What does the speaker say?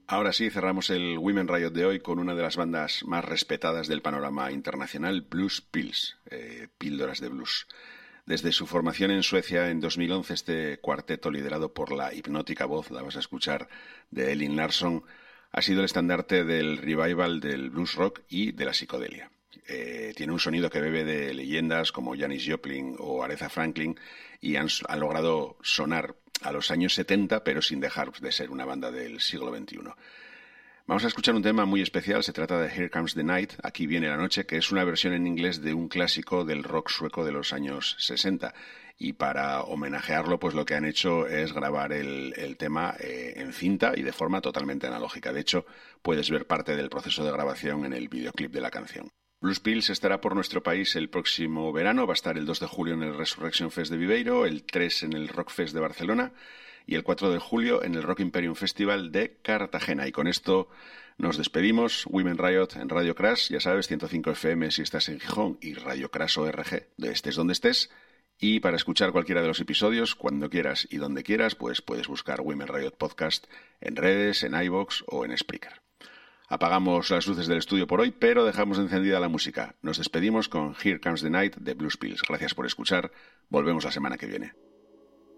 Ahora sí, cerramos el Women Riot de hoy con una de las bandas más respetadas del panorama internacional, Blues Pills, píldoras de blues. Desde su formación en Suecia en 2011, este cuarteto liderado por la hipnótica voz, la vas a escuchar, de Elin Larsson, ha sido el estandarte del revival del blues rock y de la psicodelia. Tiene un sonido que bebe de leyendas como Janis Joplin o Aretha Franklin y han logrado sonar a los años 70, pero sin dejar de ser una banda del siglo XXI. Vamos a escuchar un tema muy especial, se trata de Here Comes the Night, Aquí viene la noche, que es una versión en inglés de un clásico del rock sueco de los años 60. Y para homenajearlo, pues lo que han hecho es grabar el tema en cinta y de forma totalmente analógica. De hecho, puedes ver parte del proceso de grabación en el videoclip de la canción. Blues Pills estará por nuestro país el próximo verano, va a estar el 2 de julio en el Resurrection Fest de Viveiro, el 3 en el Rock Fest de Barcelona y el 4 de julio en el Rock Imperium Festival de Cartagena. Y con esto nos despedimos. Women Riot en Radio Crash, ya sabes, 105 FM si estás en Gijón y Radio Crash ORG, de estés donde estés. Y para escuchar cualquiera de los episodios, cuando quieras y donde quieras, pues puedes buscar Women Riot Podcast en redes, en iVoox o en Spreaker. Apagamos las luces del estudio por hoy, pero dejamos encendida la música. Nos despedimos con Here Comes the Night de Blues Pills. Gracias por escuchar. Volvemos la semana que viene.